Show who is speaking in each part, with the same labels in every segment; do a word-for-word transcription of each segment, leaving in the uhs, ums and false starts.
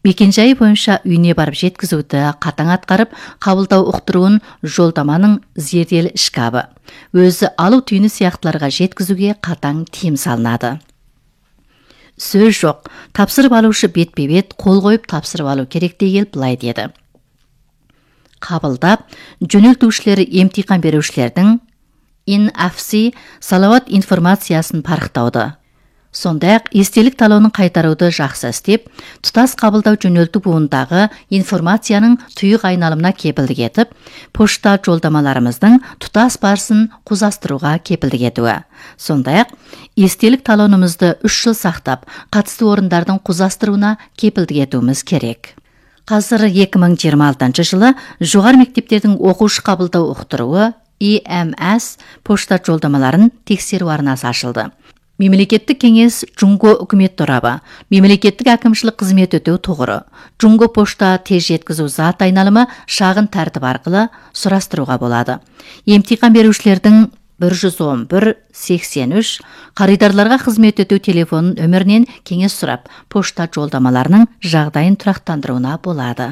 Speaker 1: Мекенжайы бойынша үйіне барып жеткізуді қатаң атқарып, қабылдау ұқтыруын жолдаманың зерделі шкабы. Өзі алу түйіні сияқтыларға жеткізуге қатаң тиым салынады. Сөз жоқ, тапсырып алушы бетпе-бет қол қойып тапсырып алу керек дегел былай деді. Қабылдап, жөнелтушілері емтиқан берушілердің ин-афси салауат информациясын парықтауды. Сондай-ақ естелік талонын қайтаруды жақсы істеп, тұтас қабылдау жөнелту буындағы информацияның тұйық айналымына кепілдік етіп, пошта жолдамаларымыздың тұтас барысын қозастыруға кепілдік етуі. Сондай-ақ естелік талонымызды үш жыл сақтап, қатысты орындардың қозастыруына кепілдік етуіміз керек. Қазір екі мың жиырма алтыншы жылы жоғары мектептердің оқушы қабылдау ұқтыруы и эм эс пошта жолдамаларын тексеру арнасы ашылды. Мемлекеттік кеңес Джунго үкімет торабы, мемлекеттік әкімшілік қызмет өтеу тұғыры, Джунго пошта тез жеткізу зат айналымы шағын тәртіп арқылы сұрастыруға болады. Емтиқан берушілердің бір жүз он бір сексен үш қаридарларға қызмет өтеу телефонын өмірінен кеңес сұрап, пошта жолдамаларының жағдайын тұрақтандыруына болады.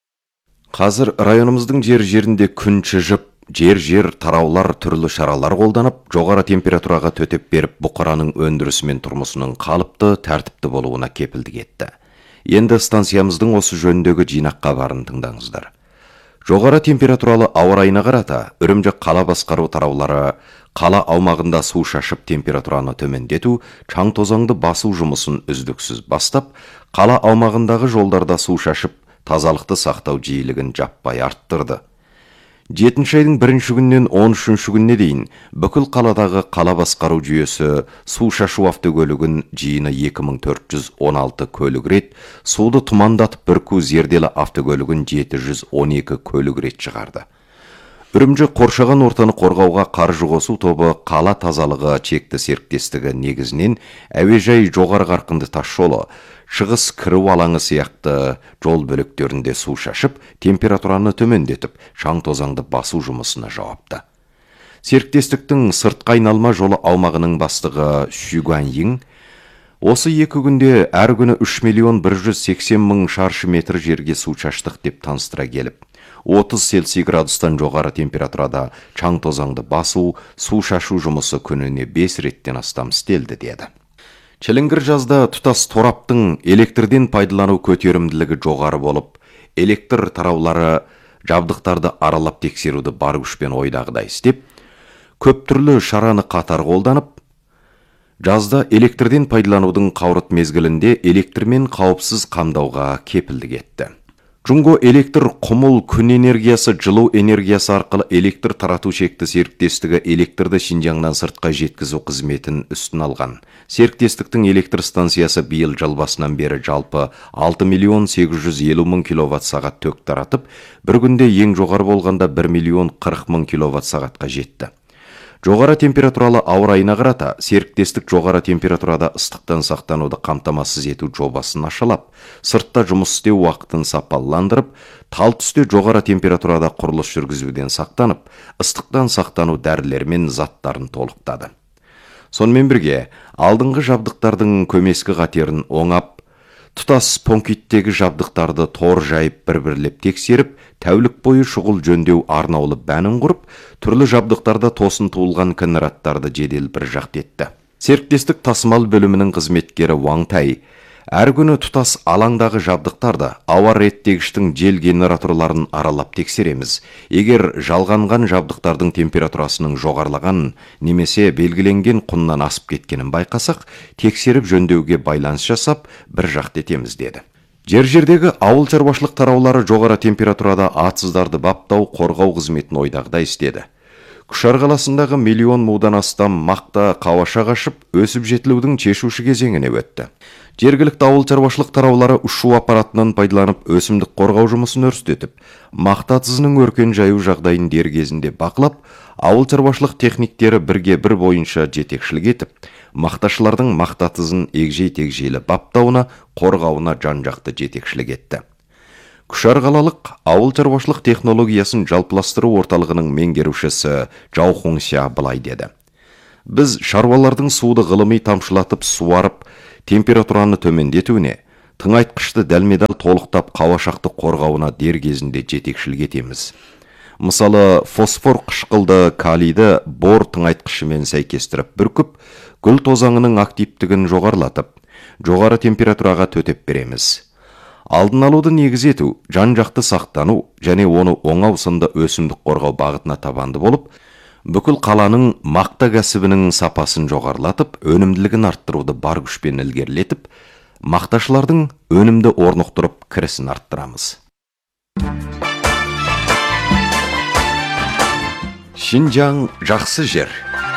Speaker 2: Қазір районымыздың жер-жерінде күн шыжып, жер-жер тараулар түрлі шаралар қолданып, жоғары температураға төтеп беріп, бұқараның өндірісі мен тұрмысының қалыпты, тәртіпті болуына кепілдік етті. Енді станциямыздың осы жөніндегі жинаққа барын тыңдаңыздар. Жоғары температуралы ауа райына қарата, Үрімжі қала басқару тараулары қала аумағында су шашып температураны төмендету, шаң тозаңды басу жұмысын үздіксіз бастап, қала аумағындағы жолдарда су шашып, тазалықты сақтау жиілігін жаппай арттырды. жетінші айдың бірінші күннен он үшінші күнне дейін бүкіл қаладағы қала басқару жүйесі су шашу автокөлігін жиыны екі мың төрт жүз он алты көлік рет, суды тұмандатып бүрку зерделі автокөлігін жеті жүз он екі көлік рет шығарды. Үрімжі қоршаған ортаны қорғауға қаржы қосу тобы қала тазалығы чекті серіктестігі негізінен әуежай жоғары қарқынды тас жолы, шығыс кіру алаңы сияқты жол бөліктерінде су шашып, температураны төмендетіп, шаң тозаңды басу жұмысына жауапты. Серіктестіктің сыртқы айналма жолы аумағының бастығы Шүгуанйин осы екі күнде әр күні үш миллион бір жүз сексен мың шаршы метр жерге су шаштық деп таныстыра келіп, отыз цельсий градустан жоғары температурада шаң тозаңды басу, су шашу жұмысы күніне бес реттен астам істелді деді. Челенгір жазда тұтас тораптың электрден пайдалану көтерімділігі жоғары болып, электр тараулары жабдықтарды аралап тексеруді бар күшпен ойдағыдай істеп, көп түрлі шараны қатар қолданып, жазда электрден пайдаланудың қауырт мезгілінде электрмен қауіпсіз қамдауға кепілдік етті. Джунго электр құмыл күн энергиясы жылу энергиясы арқылы электр тарату шекті серіктестігі электрді Шинжаңнан сыртқа жеткізу қызметін үстін алған. Серіктестіктің электр станциясы биыл жыл басынан бері жалпы алты миллион сегіз жүз елу мың киловатт сағат ток таратып, бір күнде ең жоғары болғанда бір миллион қырық мың киловатт сағатқа жетті. Жоғары температуралы ауа райына қарата, серіктестік жоғары температурада ыстықтан сақтануды қамтамасыз ету жобасын ашылап, сыртта жұмыс істеу уақытын сапаландырып, тал түсте жоғары температурада құрылыс жүргізуден сақтанып, ыстықтан сақтану дәрілер мен заттарын толықтады. Сонымен бірге, алдыңғы жабдықтардың көмескі қатерін оңап, тұтас понкиттегі жабдықтарды тор жайып бір-бірлеп тексеріп, тәулік бойы шұғыл жөндеу арнаулы бәнін құрып, түрлі жабдықтарда тосын туылған кінараттарды жедел бір жақты етті. Серіктестік тасымал бөлімінің қызметкері Ваң Тай әр күні тұтас алаңдағы жабдықтарды, ауа реттегіштің жел генераторларын аралап тексереміз. Егер жалғанған жабдықтардың температурасының жоғарылаған немесе белгіленген құннан асып кеткенін байқасақ, тексеріп жөндеуге байланыс жасап, бір жақты етеміз деді. Жер-жердегі ауыл шаруашылық тараулары жоғары температурада атсыздарды баптау, қорғау қызметін ойдағыдай істеді. Күшар қаласындағы миллион мудан астам мақта қауаша қашып, өсіп жетілудің шешуші кезеңіне өтті. Жергілікті ауыл шаруашылық тараулары ұшу аппаратынан пайдаланып, өсімдік қорғау жұмысын өрістетіп, мақта атсызының өркен жаю жағдайын дер кезінде бақылап, ауыл шаруашылық техниктері бірге бір бойынша жетекшілік етіп, мақташылардың мақта атызын егжей-тегжейлі баптауына, қорғауына жан-жақты жетекшілік етті. Күшар қалалық ауыл шаруашылық технологиясын жалпыластыру орталығының меңгерушісі Жау Хонся былай деді. Біз шаруалардың суды ғылыми тамшылатып суарып, температураны төмендетуіне, тыңайтқышты дәлме-дәл толықтап қауашақты қорғауына дер кезінде жетекшілік етеміз. Мысалы, фосфор қышқылды калийді бор тыңайтқышымен сәйкестіріп бүркіп, гүл тозаңының активтігін жоғарылатып, жоғары температураға төтеп береміз. Алдын алуды негіз ету, жан-жақты сақтану және оны оңау сынды өсімдік қорғау бағытына табанды болып, бүкіл қаланың мақта кәсібінің сапасын жоғарылатып, өнімділігін арттыруды бар күшпен ілгерілетіп, мақташылардың өнімді орнықтырып кірісін арттырамыз. Шинжаң жақсы жер.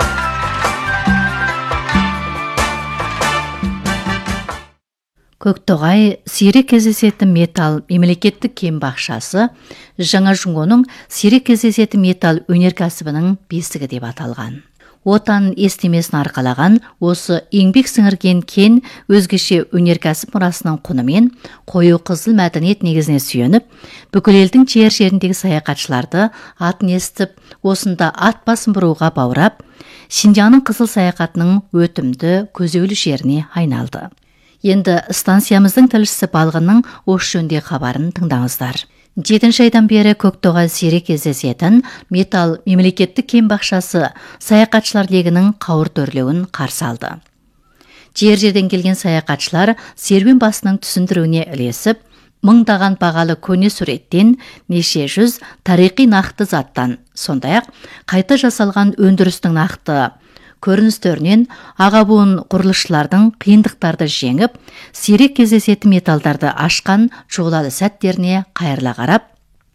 Speaker 1: Көктоғай сирек кездесетін металл мемлекеттік кен бақшасы Жаңа Жуңғоның сирек кездесетін металл өнеркәсібінің бесігі деп аталған. Отан естемесін арқалаған осы еңбек сіңірген кен өзгеше өнеркәсіп мұрасының құнымен қою қызыл мәдениет негізіне сүйеніп, бүкіл елдің жер жеріндегі саяхатшыларды атын естіп, осында ат басын бұруға баурап, Шинжаңның қызыл саяхатының өтімді көзеулі жеріне айналды. Енді станциямыздың тілшісі Балғынның осы жөнде хабарын тыңдаңыздар. Жетінші айдан бері Көктоғай сирек кездесетін металл мемлекеттік кен бақшасы саяхатшылар легінің қауырт өрлеуін қарсы алды. Жер-жерден келген саяхатшылар серуен басының түсіндіруіне ілесіп, мыңдаған бағалы көне суреттен, неше жүз тарихи нақты заттан, сондай-ақ қайта жасалған өндірістің нақты көріністерінен аға буын құрылысшылардың қиындықтарды жеңіп, сирек кездесетін металдарды ашқан жолалы сәттеріне қайырыла қарап,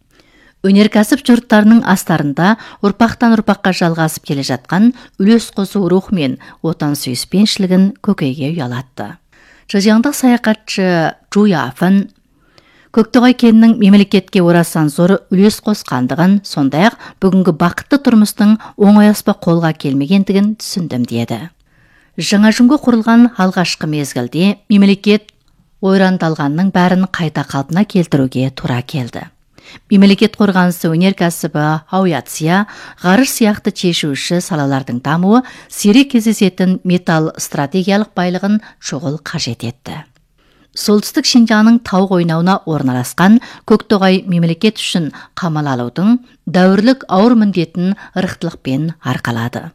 Speaker 1: өнеркәсіп жұрттарының астарында ұрпақтан ұрпаққа жалғасып келе жатқан үлес қосу рухы мен отан сүйіспеншілігін көкейге ұялатты. Жызяңдық саяхатшы Жуяфын Көктоғай кенінің мемлекетке орасан зор үлес қосқандығын, сондай-ақ бүгінгі бақытты тұрмыстың оңай аспа қолға келмегендігін түсіндім деді. Жаңа Жуңғо құрылған алғашқы мезгілде мемлекет ойрандалғанның бәрін қайта қалпына келтіруге тура келді. Мемлекет қорғанысы өнеркәсібі, авиация, ғарыш сияқты шешуші салалардың дамуы сирек кездесетін металл стратегиялық байлығын шұғыл қажет етті. Солтүстік Шинжаңның тау қойнауына орналасқан Көктоғай мемлекет үшін қамал алудың дәуірлік ауыр міндетін ырықтылықпен арқалады.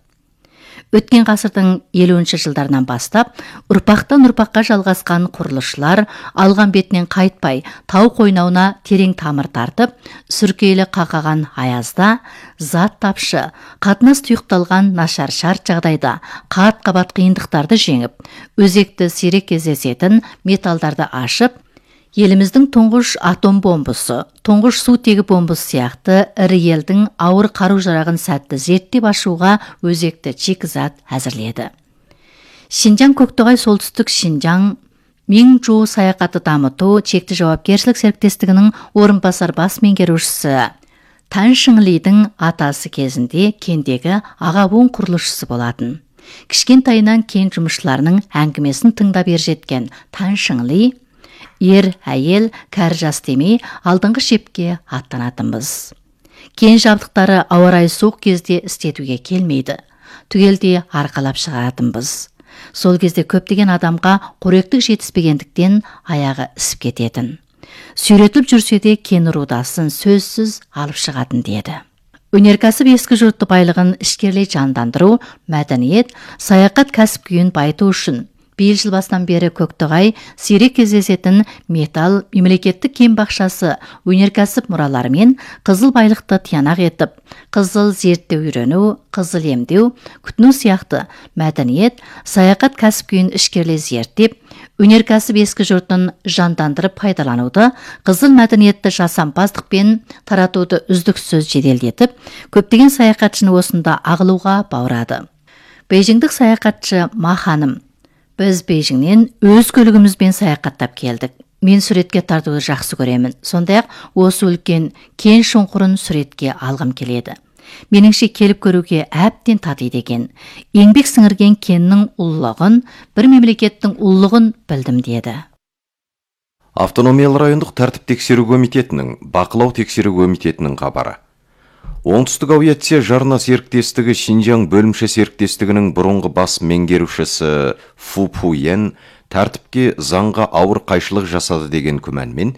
Speaker 1: Өткен ғасырдың елуінші жылдарынан бастап, ұрпақтан ұрпаққа жалғасқан құрылысшылар алған бетінен қайтпай тау қойнауына терең тамыр тартып, сүркейлі қақаған аязда, зат тапшы, қатынас тұйықталған нашар шарт жағдайда қат-қабат қиындықтарды жеңіп, өзекті сирек кездесетін металдарды ашып, еліміздің тұңғыш атом бомбасы, тұңғыш сутегі бомбасы сияқты ірі елдің ауыр қару-жарағын сәтті зерттеп ашуға өзекті шикізат әзірледі. Шинжаң Көктоғай солтүстік Шинжаң Меңжу саяхаты дамыту шекті жауапкершілік серіктестігінің орынбасар бас меңгерушісі Тан Шыңлидің атасы кезінде кендегі аға буын құрылысшысы болатын. Кішкентайынан кен жұмысшыларының әңгімесін тыңдап ержеткен Тан Шыңли ер, әйел, кәрі жас демей алдыңғы шепке аттанатынбыз. Кен жабдықтары ауа райы суық кезде істетуге келмейді. Түгелде арқалап шығаратынбыз. Сол кезде көптеген адамға қоректік жетіспегендіктен аяғы ісіп кететін. Сүйретіліп жүрсе де кен рудасын сөзсіз алып шығатын деді. Өнеркәсіп ескі жұртты байлығын ішкерлей жандандыру, мәдениет, саяхат кәсіп күйін байыту үшін биыл жыл басынан бері Көктоғай сирек кездесетін металл мемлекеттік кен бақшасы өнеркәсіп мұраларымен қызыл байлықты тиянақ етіп, қызыл зерттеу үйрену, қызыл емдеу, күтіну сияқты мәдениет, саяхат кәсіп күйін ішкерлей зерттеп, өнеркәсіп ескі жұртын жандандырып пайдалануды, қызыл мәдениетті жасампаздықпен таратуды үздіксіз жеделдетіп, көптеген саяхатшыны осында ағылуға баурады. Бейжіңдік саяхатшы Ма ханым: біз Бейжіңнен өз көлігімізбен саяхаттап келдік. Мен суретке тартуды жақсы көремін. Сондай-ақ осы үлкен кен шұңқырын суретке алғым келеді. Меніңше келіп көруге әбден татиды екен. Еңбек сіңірген кеннің ұлылығын, бір мемлекеттің ұлылығын білдім деді.
Speaker 2: Автономиялы райондық тәртіп тексеру комитетінің, бақылау тексеру комитетінің хабары. Оңтүстік авиация жарна серіктестігі Шинжаң бөлімше серіктестігінің бұрынғы бас меңгерушісі Фу Пуен тәртіпке, заңға ауыр қайшылық жасады деген күмәнмен